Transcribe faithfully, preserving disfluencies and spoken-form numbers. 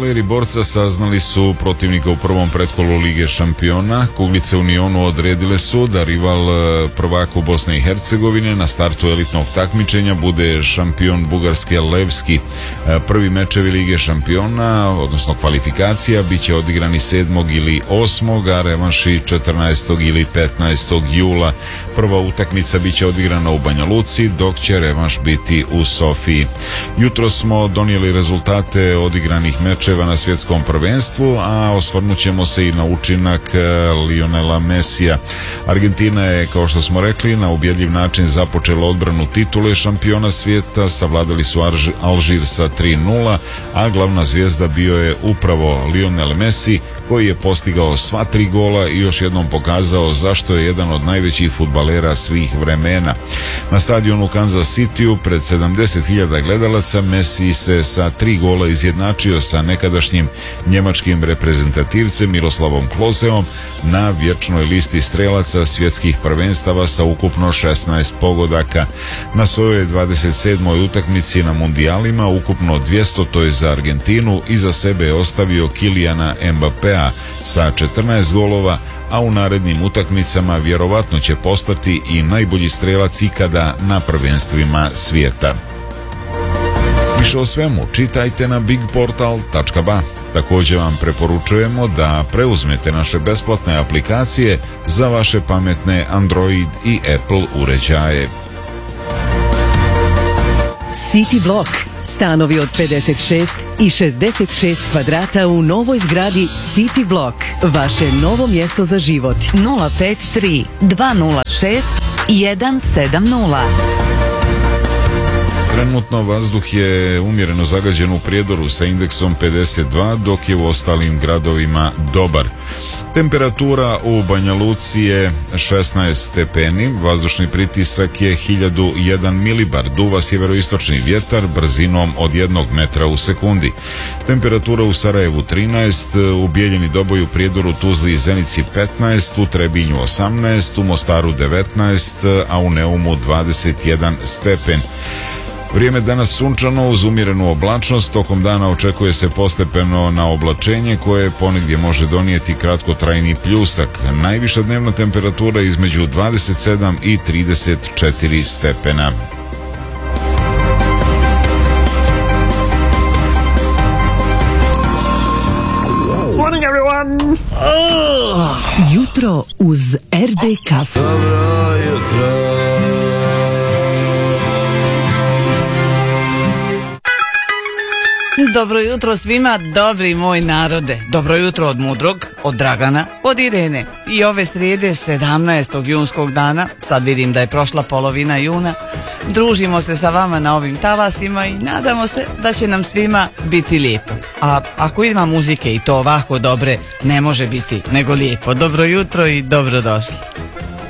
Kavaleri borca saznali su protivnika u prvom pretkolu Lige šampiona. Kuglice u Nionu odredile su da rival prvaku Bosne i Hercegovine na startu elitnog takmičenja bude šampion Bugarske Levski. Prvi mečevi Lige šampiona, odnosno kvalifikacija, bit će odigrani sedmog ili osmog, a revanši četrnaestog ili petnaestog jula. Prva utakmica bit će odigrana u Banja Luci, dok će revanš biti u Sofiji. Jutro smo donijeli rezultate odigranih mečeva na svjetskom prvenstvu, a osvrnut ćemo se i na učinak Lionela Mesija. Argentina je, kao što smo rekli, na ubjedljiv način započela odbranu titule šampiona svijeta, savladali su Alžir sa tri nula, a glavna zvijezda bio je upravo Lionel Messi, koji je postigao sva tri gola i još jednom pokazao zašto je jedan od najvećih fudbalera svih vremena. Na stadionu Kansas Cityu pred sedamdeset hiljada gledalaca Messi se sa tri gola izjednačio sa nekadašnjim njemačkim reprezentativcem Miroslavom Kloseom na vječnoj listi strelaca svjetskih prvenstava sa ukupno šesnaest pogodaka. Na svojoj dvadeset sedmoj utakmici na mundijalima ukupno dvjesto, to je za Argentinu, iza sebe je ostavio Kilijana Mbapea sa četrnaest golova, a u narednim utakmicama vjerovatno će postati i najbolji strelac ikada na prvenstvima svijeta. Više o svemu čitajte na big portal tačka ba. Također vam preporučujemo da preuzmete naše besplatne aplikacije za vaše pametne Android i Apple uređaje. City Block. Stanovi od pedeset šest i šezdeset šest kvadrata u novoj zgradi City Block. Vaše novo mjesto za život. nula pet tri dva nula šest jedan sedam nula. Trenutno vazduh je umjereno zagađen u Prijedoru sa indeksom pedeset dva, dok je u ostalim gradovima dobar. Temperatura u Banja Luci je šesnaest stepeni, vazdušni pritisak je hiljadu jedan milibar, duva sjeveroistočni vjetar brzinom od jednog metra u sekundi. Temperatura u Sarajevu trinaest, u Bijeljini, Doboju, Prijedoru, Tuzli i Zenici petnaest, u Trebinju osamnaest, u Mostaru devetnaest, a u Neumu dvadeset jedan stepen. Vrijeme danas sunčano uz umjerenu oblačnost, tokom dana očekuje se postepeno na oblačenje koje ponegdje može donijeti kratkotrajni pljusak. Najviša dnevna temperatura između dvadeset sedam i trideset četiri stepena. Morning everyone! Oh. Jutro uz er de kafu. Dobro jutro. Dobro jutro svima, dobri moj narode. Dobro jutro od Mudrog, od Dragana, od Irene. I ove srijede sedamnaestog junskog dana, sad vidim da je prošla polovina juna, družimo se sa vama na ovim talasima i nadamo se da će nam svima biti lijepo. A ako ima muzike i to ovako dobre, ne može biti nego lijepo. Dobro jutro i dobrodošli.